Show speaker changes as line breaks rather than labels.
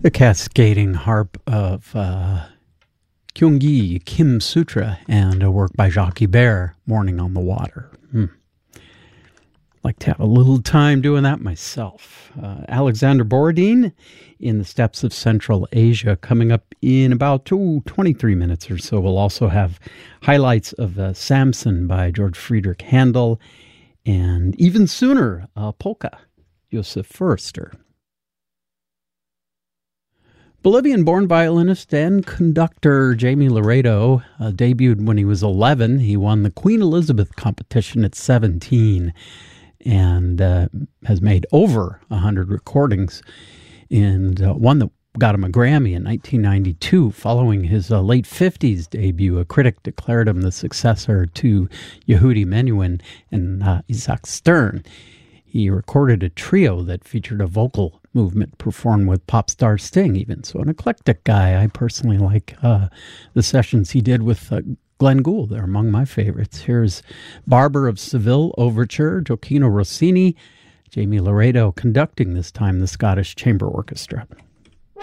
The cascading harp of Kyung-gi Kim Sutra and a work by Jacques Ibert, Morning on the Water. Like to have a little time doing that myself. Alexander Borodin in the Steppes of Central Asia coming up in about 23 minutes or so. We'll also have highlights of Samson by George Friedrich Handel, and even sooner, polka, Josef Forster. Bolivian-born violinist and conductor Jamie Laredo debuted when he was 11. He won the Queen Elizabeth competition at 17 and has made over 100 recordings, and one that got him a Grammy in 1992. Following his late 50s debut, a critic declared him the successor to Yehudi Menuhin and Isaac Stern. He recorded a trio that featured a vocal movement performed with pop star Sting even. So an eclectic guy. I personally like the sessions he did with Glenn Gould. They're among my favorites. Here's Barber of Seville Overture, Gioacchino Rossini, Jamie Laredo conducting this time the Scottish Chamber Orchestra.